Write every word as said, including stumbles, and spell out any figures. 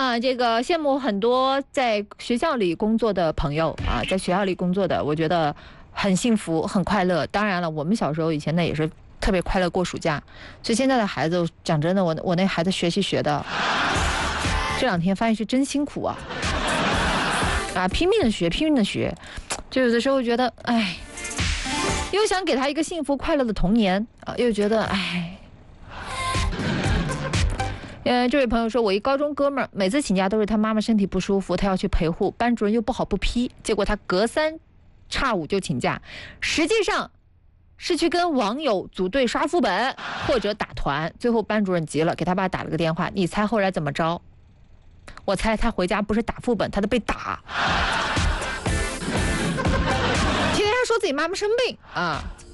啊，这个羡慕很多在学校里工作的朋友啊，在学校里工作的，我觉得很幸福，很快乐。当然了，我们小时候以前呢也是特别快乐过暑假，所以现在的孩子，讲真的，我我那孩子学习学的，这两天发现是真辛苦啊，啊，拼命的学，拼命的学，就有的时候觉得，哎，又想给他一个幸福快乐的童年啊，又觉得，哎。嗯，这位朋友说，我一高中哥们儿每次请假都是他妈妈身体不舒服，他要去陪护，班主任又不好不批，结果他隔三差五就请假，实际上是去跟网友组队刷副本或者打团。最后班主任急了，给他爸打了个电话，你猜后来怎么着？我猜他回家不是打副本，他都被打。天天说自己妈妈生病啊。